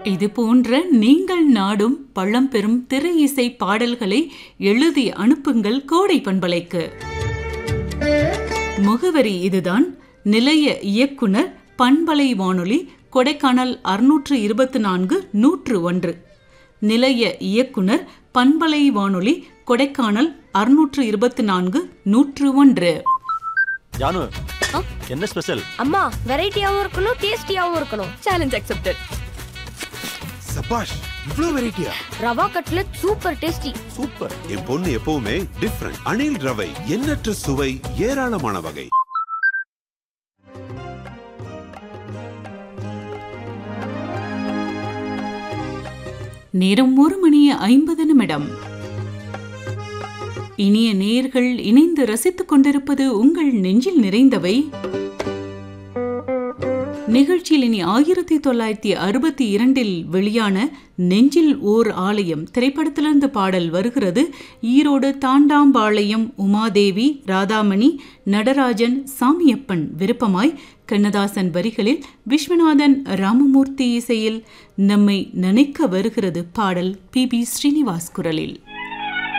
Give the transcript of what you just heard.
இது போன்ற நீங்கள் நாடும் பழம்பெரும் திரை இசை பாடல்களை எழுதி அனுப்புங்கள் கோடை பண்பலைக்கு. முகவரி இதுதான்: நிலைய இயக்குனர், பண்பலை வானொலி, கொடைக்கானல் 624 101. நிலைய இயக்குனர், பண்பலை வானொலி, கொடைக்கானல் 624 101. ஜானு, என்ன ஸ்பெஷல்? அம்மா, வெரைட்டியாவும் இருக்கணும், டேஸ்டியாவும் இருக்கணும். Challenge accepted. சபாஷ், இவ்ளோ வெரைட்டியா? Rava cutlet super tasty. Super. என் பொண்ணு எப்பவுமே டிஃபரண்ட். அணில் ரவை, எண்ணற்ற சுவை, ஏராளமான வகை. நேரம் 1:50. இனிய நேயர்கள் இணைந்து ரசித்துக் கொண்டிருப்பது உங்கள் நெஞ்சில் நிறைந்தவை நிகழ்ச்சியில். இனி 1962 வெளியான நெஞ்சில் ஓர் ஆலயம் திரைப்படத்திலிருந்து பாடல் வருகிறது. ஈரோடு தாண்டாம்பாளையம் உமாதேவி, ராதாமணி, நடராஜன், சாமியப்பன் விருப்பமாய் கண்ணதாசன் வரிகளில் விஸ்வநாதன் ராமமூர்த்தி இசையில் நம்மை நினைக்க வருகிறது பாடல். பி.பி. ஸ்ரீனிவாஸ் குரலில்.